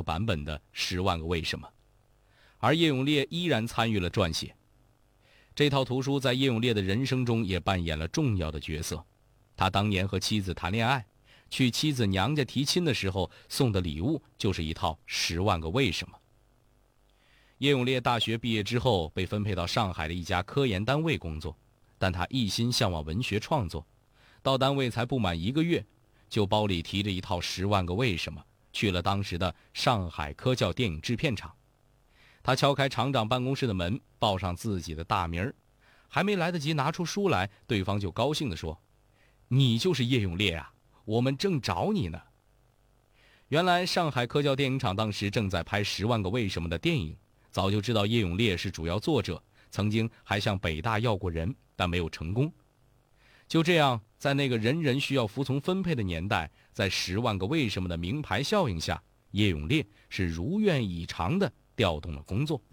个版本的《10万个为什么》，而叶永烈依然参与了撰写。这套图书在叶永烈的人生中也扮演了重要的角色。他当年和妻子谈恋爱，去妻子娘家提亲的时候送的礼物就是一套10万个为什么。叶永烈大学毕业之后被分配到上海的一家科研单位工作，但他一心向往文学创作，到单位才不满1个月，就包里提着一套10万个为什么，去了当时的上海科教电影制片厂。他敲开厂长办公室的门，报上自己的大名，还没来得及拿出书来，对方就高兴地说：“你就是叶永烈啊，我们正找你呢。”原来上海科教电影厂当时正在拍《10万个为什么》的电影，早就知道叶永烈是主要作者，曾经还向北大要过人，但没有成功。就这样，在那个人人需要服从分配的年代，在10万个为什么的名牌效应下，叶永烈是如愿以偿地调动了工作。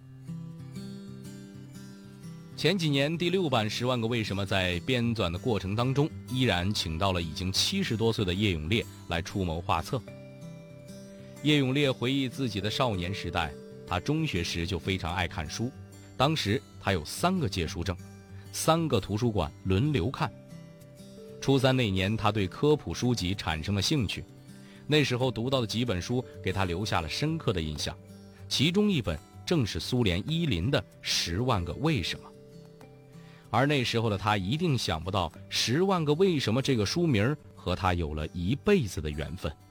前几年第6版《10万个为什么》在编纂的过程当中，依然请到了已经70多岁的叶永烈来出谋划策。叶永烈回忆自己的少年时代，他中学时就非常爱看书，当时他有3个借书证，3个图书馆轮流看。初3那年，他对科普书籍产生了兴趣，那时候读到的几本书给他留下了深刻的印象，其中一本正是苏联伊林的《10万个为什么》。而那时候的他一定想不到《10万个为什么》这个书名和他有了一辈子的缘分。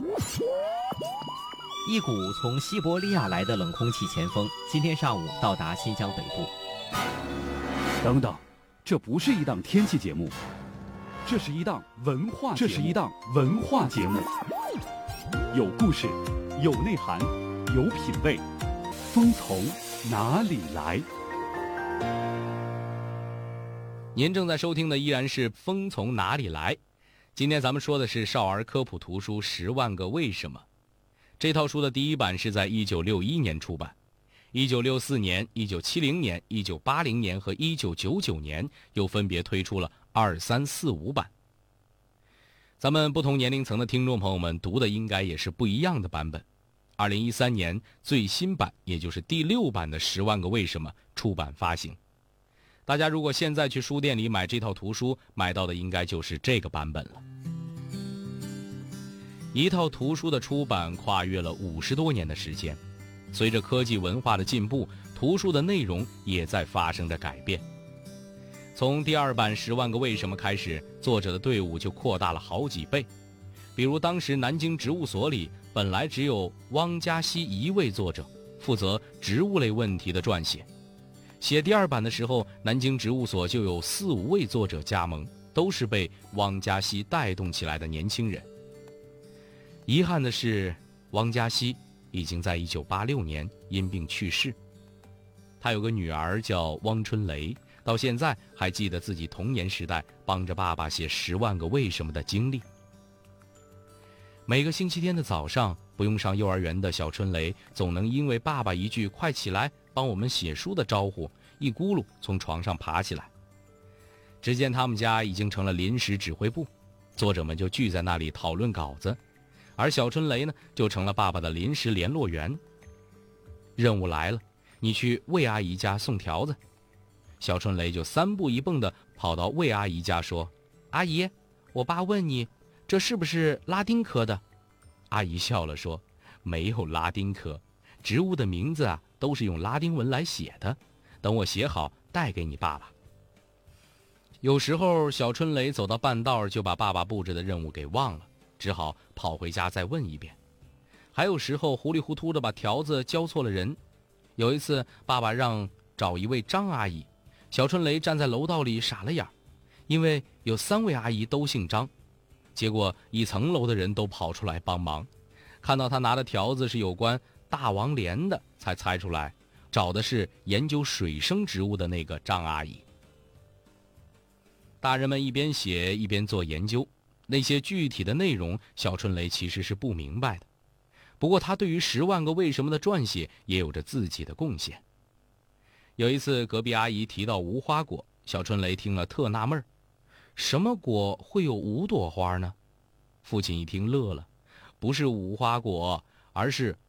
一股从西伯利亚来的冷空气前锋今天上午到达新疆北部。 等等，这不是一档天气节目，这是一档文化节目，有故事，有内涵，有品味，风从哪里来？ 您正在收听的依然是《风从哪里来》。今天咱们说的是少儿科普图书《10万个为什么》。这套书的第1版是在1961年出版，1964年、1970年、1980年和1999年又分别推出了2、3、4、5版。咱们不同年龄层的听众朋友们读的应该也是不一样的版本。2013年最新版，也就是第6版的《10万个为什么》出版发行。大家如果现在去书店里买这套图书，买到的应该就是这个版本了。一套图书的出版跨越了50多年的时间，随着科技文化的进步，图书的内容也在发生着改变。从第2版《10万个为什么》开始，作者的队伍就扩大了好几倍。比如当时南京植物所里本来只有汪家熙1位作者，负责植物类问题的撰写。写第2版的时候，南京植物所就有4、5位作者加盟，都是被汪家熙带动起来的年轻人。遗憾的是，汪家熙已经在1986年因病去世。他有个女儿叫汪春雷，到现在还记得自己童年时代帮着爸爸写《10万个为什么》的经历。每个星期天的早上，不用上幼儿园的小春雷总能因为爸爸一句快起来帮我们写书的招呼，一咕噜从床上爬起来。只见他们家已经成了临时指挥部，作者们就聚在那里讨论稿子，而小春雷呢就成了爸爸的临时联络员。任务来了，你去魏阿姨家送条子。小春雷就3步1蹦地跑到魏阿姨家说：“阿姨，我爸问你，这是不是拉丁科的？”阿姨笑了说：“没有拉丁科，植物的名字啊都是用拉丁文来写的，等我写好带给你爸爸。”有时候小春雷走到半道就把爸爸布置的任务给忘了，只好跑回家再问一遍。还有时候糊里糊涂的把条子交错了人。有一次爸爸让找一位张阿姨，小春雷站在楼道里傻了眼，因为有3位阿姨都姓张。结果1层楼的人都跑出来帮忙，看到他拿的条子是有关大王莲的，才猜出来找的是研究水生植物的那个张阿姨。大人们一边写一边做研究，那些具体的内容小春雷其实是不明白的，不过他对于10万个为什么的撰写也有着自己的贡献。有一次隔壁阿姨提到无花果，小春雷听了特纳闷，什么果会有5朵花呢？父亲一听乐了，不是无花果，而是